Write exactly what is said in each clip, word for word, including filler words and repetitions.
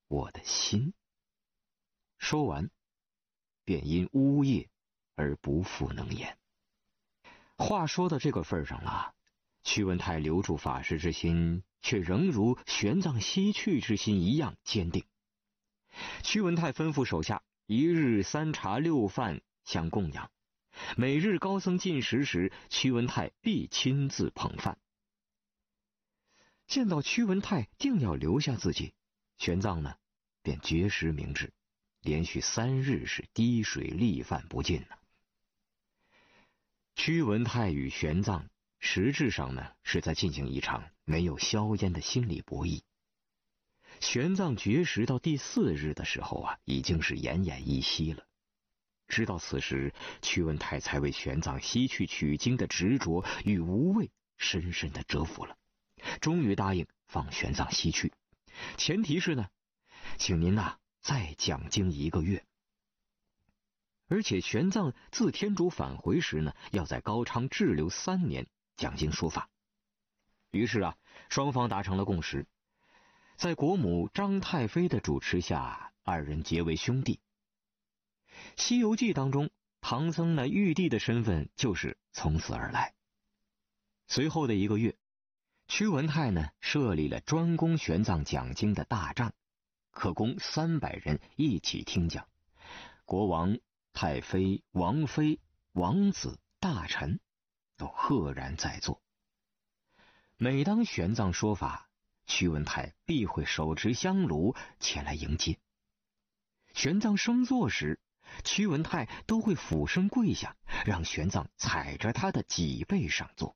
我的心。说完，便因呜咽而不复能言。话说到这个份上了，屈文泰留住法师之心，却仍如玄奘西去之心一样坚定。屈文泰吩咐手下一日三茶六饭相供养，每日高僧进食时，屈文泰必亲自捧饭。见到屈文泰定要留下自己，玄奘呢便绝食明志，连续三日是滴水粒饭不进呢。屈文泰与玄奘实质上呢是在进行一场没有硝烟的心理博弈。玄奘绝食到第四日的时候啊，已经是奄奄一息了。直到此时，屈文泰才为玄奘西去取经的执着与无畏深深的折服了，终于答应放玄奘西去，前提是呢，请您呐、啊、再讲经一个月。而且玄奘自天竺返回时呢，要在高昌滞留三年讲经说法。于是啊，双方达成了共识，在国母张太妃的主持下，二人结为兄弟。西游记当中，唐僧呢玉帝的身份就是从此而来。随后的一个月，屈文泰呢设立了专供玄奘讲经的大帐，可供三百人一起听讲。国王、太妃、王妃、王子、大臣都赫然在座。每当玄奘说法，屈文泰必会手持香炉前来迎接。玄奘升座时，屈文泰都会俯身跪下，让玄奘踩着他的脊背上座。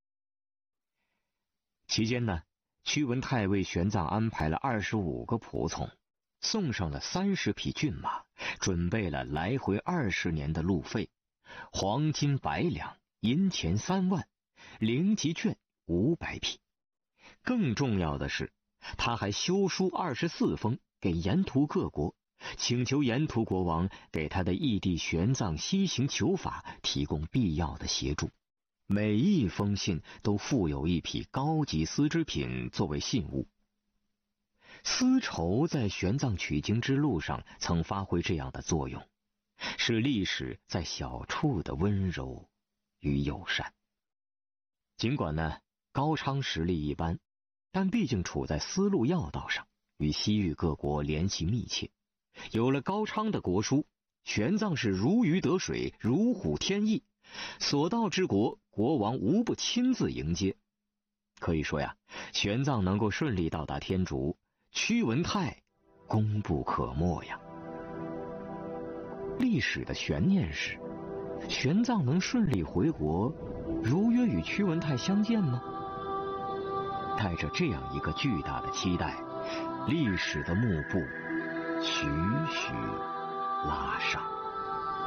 期间呢，屈文泰为玄奘安排了二十五个仆从，送上了三十匹骏马，准备了来回二十年的路费，黄金百两，银钱三万，灵吉券五百匹。更重要的是，他还修书二十四封给沿途各国，请求沿途国王给他的义弟玄奘西行求法提供必要的协助。每一封信都附有一匹高级丝织品作为信物。丝绸在玄奘取经之路上曾发挥这样的作用，是历史在小处的温柔与友善。尽管呢高昌实力一般，但毕竟处在丝路要道上，与西域各国联系密切。有了高昌的国书，玄奘是如鱼得水，如虎添翼，所到之国，国王无不亲自迎接。可以说呀，玄奘能够顺利到达天竺，屈文泰功不可没呀。历史的悬念是，玄奘能顺利回国，如约与屈文泰相见吗？带着这样一个巨大的期待，历史的幕布徐徐拉上。